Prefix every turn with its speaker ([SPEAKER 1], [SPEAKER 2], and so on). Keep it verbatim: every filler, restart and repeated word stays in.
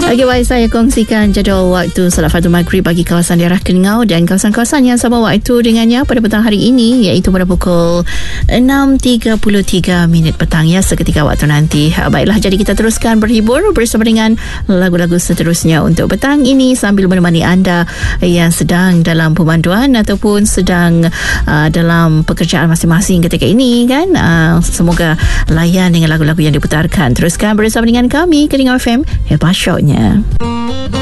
[SPEAKER 1] Okey, baik, saya kongsikan jadual waktu solat fardu maghrib bagi kawasan daerah Keningau dan kawasan-kawasan yang sama waktu dengannya pada petang hari ini, iaitu pada pukul enam tiga puluh tiga minit petang ya, seketika waktu nanti. Baiklah, jadi kita teruskan berhibur bersama dengan lagu-lagu seterusnya untuk petang ini sambil menemani anda yang sedang dalam pemanduan ataupun sedang uh, dalam pekerjaan masing-masing ketika ini kan. Uh, semoga layan dengan lagu-lagu yang diputarkan. Teruskan bersama dengan kami Keningau F M, hebat shotnya.